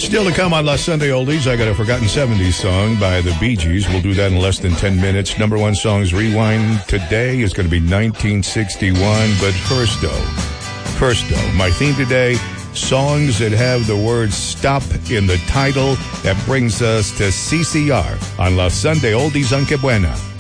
Still to come on La Sunday Oldies, I got a forgotten 70s song by the Bee Gees. We'll do that in less than 10 minutes. Number one songs rewind today is going to be 1961. But first though, my theme today, songs that have the word stop in the title. That brings us to CCR on La Sunday Oldies on Que Buena.